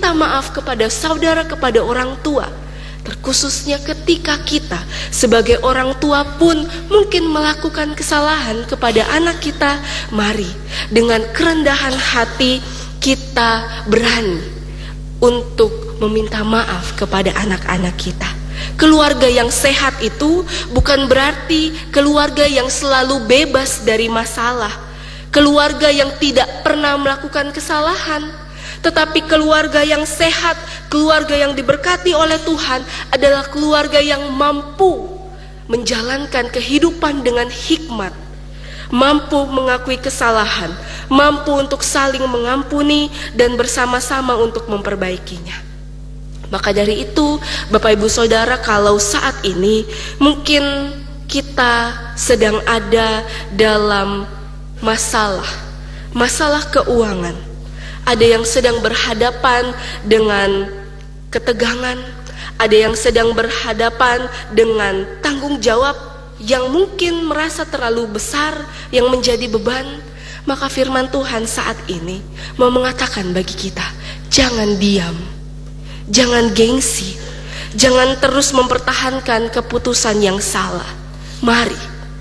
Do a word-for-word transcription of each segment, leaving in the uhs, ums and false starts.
meminta maaf kepada saudara, kepada orang tua. Terkhususnya ketika kita sebagai orang tua pun mungkin melakukan kesalahan kepada anak kita, mari dengan kerendahan hati kita berani untuk meminta maaf kepada anak-anak kita. Keluarga yang sehat itu bukan berarti keluarga yang selalu bebas dari masalah, keluarga yang tidak pernah melakukan kesalahan. Tetapi keluarga yang sehat, keluarga yang diberkati oleh Tuhan adalah keluarga yang mampu menjalankan kehidupan dengan hikmat, mampu mengakui kesalahan, mampu untuk saling mengampuni dan bersama-sama untuk memperbaikinya. Maka dari itu, Bapak Ibu Saudara, kalau saat ini mungkin kita sedang ada dalam masalah, masalah keuangan, ada yang sedang berhadapan dengan ketegangan, ada yang sedang berhadapan dengan tanggung jawab yang mungkin merasa terlalu besar, yang menjadi beban, maka firman Tuhan saat ini mau mengatakan bagi kita, jangan diam, jangan gengsi, jangan terus mempertahankan keputusan yang salah. Mari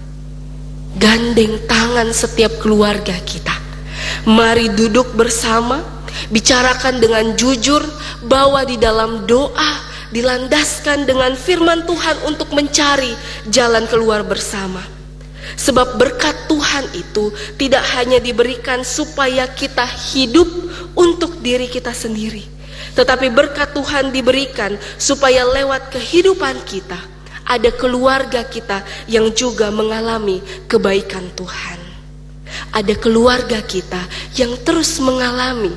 gandeng tangan setiap keluarga kita. Mari duduk bersama, bicarakan dengan jujur, bawa di dalam doa, dilandaskan dengan firman Tuhan untuk mencari jalan keluar bersama. Sebab berkat Tuhan itu tidak hanya diberikan supaya kita hidup untuk diri kita sendiri, tetapi berkat Tuhan diberikan supaya lewat kehidupan kita ada keluarga kita yang juga mengalami kebaikan Tuhan. Ada keluarga kita yang terus mengalami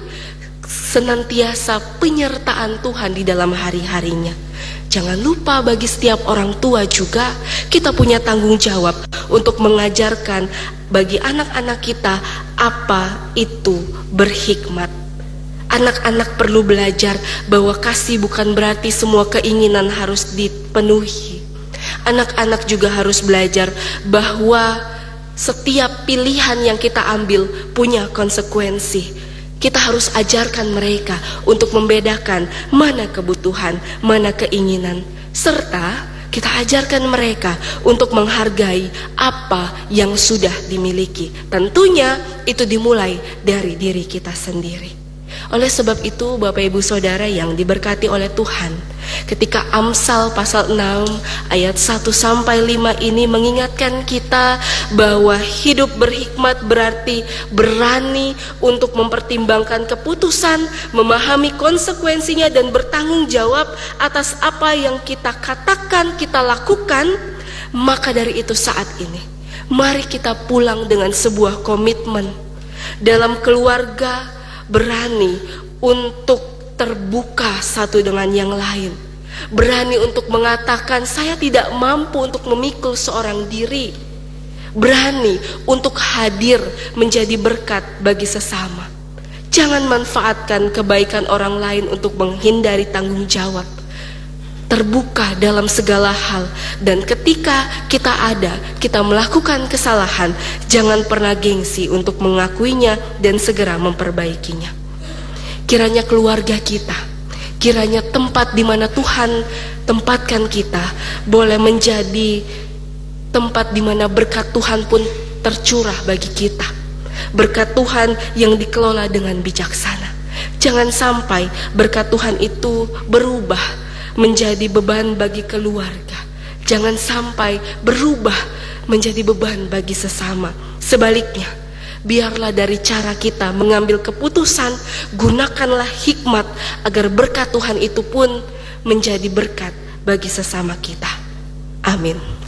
senantiasa penyertaan Tuhan di dalam hari-harinya. Jangan lupa bagi setiap orang tua juga kita punya tanggung jawab untuk mengajarkan bagi anak-anak kita apa itu berhikmat. Anak-anak perlu belajar bahwa kasih bukan berarti semua keinginan harus dipenuhi. Anak-anak juga harus belajar bahwa setiap pilihan yang kita ambil punya konsekuensi. Kita harus ajarkan mereka untuk membedakan mana kebutuhan, mana keinginan, serta kita ajarkan mereka untuk menghargai apa yang sudah dimiliki. Tentunya itu dimulai dari diri kita sendiri. Oleh sebab itu, Bapak Ibu Saudara yang diberkati oleh Tuhan, ketika Amsal pasal enam ayat satu sampai lima ini mengingatkan kita bahwa hidup berhikmat berarti berani untuk mempertimbangkan keputusan, memahami konsekuensinya dan bertanggung jawab atas apa yang kita katakan, kita lakukan. Maka dari itu saat ini, mari kita pulang dengan sebuah komitmen dalam keluarga, berani untuk terbuka satu dengan yang lain, berani untuk mengatakan saya tidak mampu untuk memikul seorang diri, berani untuk hadir menjadi berkat bagi sesama. Jangan manfaatkan kebaikan orang lain untuk menghindari tanggung jawab. Terbuka dalam segala hal, dan ketika kita ada, kita melakukan kesalahan, jangan pernah gengsi untuk mengakuinya dan segera memperbaikinya. Kiranya keluarga kita, kiranya tempat di mana Tuhan tempatkan kita boleh menjadi tempat di mana berkat Tuhan pun tercurah bagi kita. Berkat Tuhan yang dikelola dengan bijaksana. Jangan sampai berkat Tuhan itu berubah menjadi beban bagi keluarga. Jangan sampai berubah menjadi beban bagi sesama. Sebaliknya, biarlah dari cara kita mengambil keputusan, gunakanlah hikmat agar berkat Tuhan itu pun menjadi berkat bagi sesama kita. Amin.